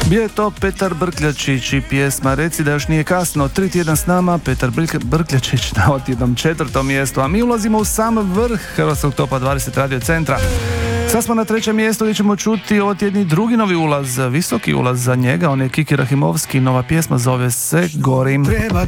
Bio je to Petar Brkljačić i pjesma Reci da još nije kasno. 3 tjedna s nama, Petar Brkljačić na odjednom 4. mjestu, a mi ulazimo u sam vrh Hrvatskog topa 20 radio centra. Sad smo na 3. mjestu gdje ćemo čuti otjedni drugi novi ulaz, visoki ulaz za njega, on je Kiki Rahimovski, nova pjesma zove se Gorim.